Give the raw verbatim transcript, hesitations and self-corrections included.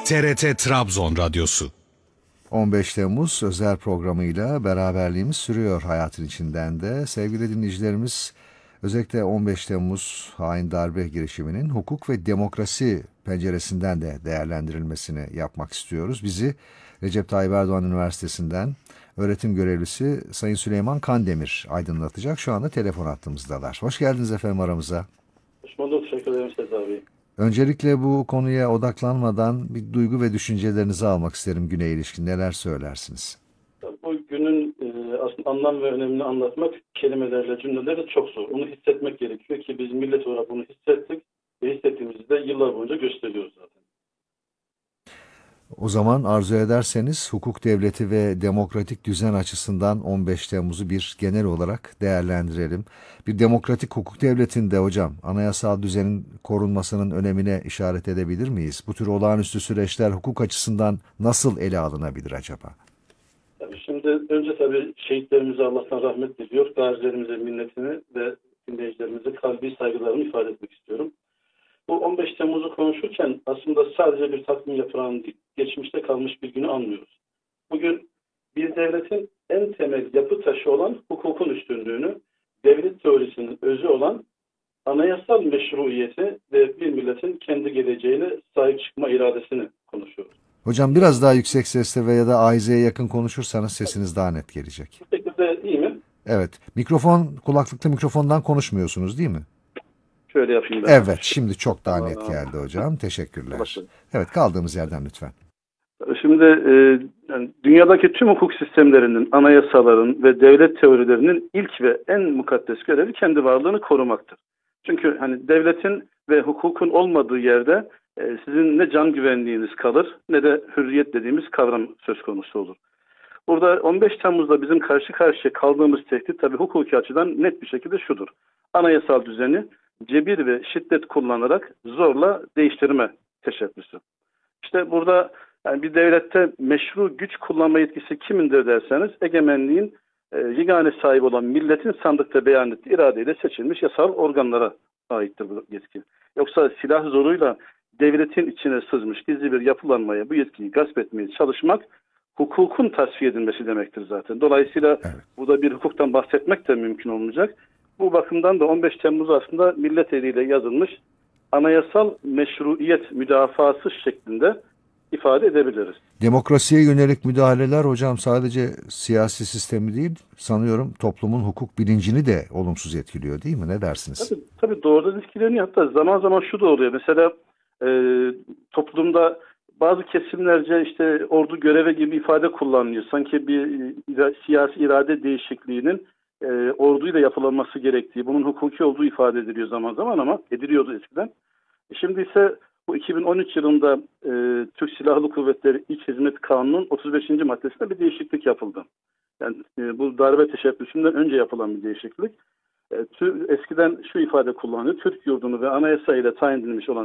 T R T Trabzon Radyosu. on beş Temmuz özel programıyla beraberliğimiz sürüyor hayatın içinden de. Sevgili dinleyicilerimiz, özellikle on beş Temmuz hain darbe girişiminin hukuk ve demokrasi penceresinden de değerlendirilmesini yapmak istiyoruz. Bizi Recep Tayyip Erdoğan Üniversitesi'nden öğretim görevlisi Sayın Süleyman Kandemir aydınlatacak. Şu anda telefon hattımızdalar. Hoş geldiniz efendim aramıza. Hoş bulduk. Teşekkür ederim Sedat abi. Öncelikle bu konuya odaklanmadan bir duygu ve düşüncelerinizi almak isterim güne ilişkin. Neler söylersiniz? Bu günün e, aslında anlam ve önemini anlatmak kelimelerle, cümlelerle çok zor. Onu hissetmek gerekiyor ki biz millet olarak bunu hissettik ve hissettiğimizi de yıllar boyunca gösteriyoruz zaten. O zaman arzu ederseniz hukuk devleti ve demokratik düzen açısından on beş Temmuz'u bir genel olarak değerlendirelim. Bir demokratik hukuk devletinde hocam anayasal düzenin korunmasının önemine işaret edebilir miyiz? Bu tür olağanüstü süreçler hukuk açısından nasıl ele alınabilir acaba? Tabii şimdi önce tabii şehitlerimize Allah'tan rahmet diliyor. Gazilerimize minnetini ve dinleyicilerimize kalbi saygılarımı ifade etmek istiyorum. Bu on beş Temmuz'u konuşurken aslında sadece bir takvim yapılan değil, geçmişte kalmış bir günü anlıyoruz. Bugün bir devletin en temel yapı taşı olan hukukun üstünlüğünü, devlet teorisinin özü olan anayasal meşruiyeti ve bir milletin kendi geleceğine sahip çıkma iradesini konuşuyoruz. Hocam biraz daha yüksek sesle veya da ahizeye yakın konuşursanız sesiniz daha net gelecek. Bu şekilde iyi mi? Evet. Mikrofon, kulaklıklı mikrofondan konuşmuyorsunuz değil mi? Şöyle yapayım ben. Evet, şimdi çok daha net Tamam. geldi hocam. Teşekkürler. Başlayalım. Evet, kaldığımız yerden lütfen. Şimdi e, yani dünyadaki tüm hukuk sistemlerinin, anayasaların ve devlet teorilerinin ilk ve en mukaddes görevi kendi varlığını korumaktır. Çünkü hani devletin ve hukukun olmadığı yerde e, sizin ne can güvenliğiniz kalır ne de hürriyet dediğimiz kavram söz konusu olur. Burada on beş Temmuz'da bizim karşı karşıya kaldığımız tehdit tabii hukuki açıdan net bir şekilde şudur. Anayasal düzeni cebir ve şiddet kullanarak zorla değiştirme teşebbüsü. İşte burada yani bir devlette meşru güç kullanma yetkisi kimindir derseniz egemenliğin e, yegane sahibi olan milletin sandıkta beyan ettiği iradeyle seçilmiş yasal organlara aittir bu yetki. Yoksa silah zoruyla devletin içine sızmış gizli bir yapılanmaya bu yetkiyi gasp etmeye çalışmak hukukun tasfiye edilmesi demektir zaten. Dolayısıyla Evet. burada bir hukuktan bahsetmek de mümkün olmayacak. Bu bakımdan da on beş Temmuz aslında millet eliyle yazılmış anayasal meşruiyet müdafası şeklinde ifade edebiliriz. Demokrasiye yönelik müdahaleler hocam sadece siyasi sistemi değil, sanıyorum toplumun hukuk bilincini de olumsuz etkiliyor değil mi? Ne dersiniz? Tabii, tabii doğrudan etkileniyor. Hatta zaman zaman şu da oluyor. Mesela e, toplumda bazı kesimlerce işte ordu göreve gibi ifade kullanılıyor. Sanki bir ira- siyasi irade değişikliğinin e, orduyla yapılanması gerektiği, bunun hukuki olduğu ifade ediliyor zaman zaman ama ediliyordu eskiden. E, Şimdi ise bu iki bin on üç yılında e, Türk Silahlı Kuvvetleri İç Hizmet Kanunu'nun otuz beşinci maddesinde bir değişiklik yapıldı. Yani e, bu darbe teşebbüsünden önce yapılan bir değişiklik. E, tü- eskiden şu ifade kullanılıyor. Türk yurdunu ve anayasa ile tayin edilmiş olan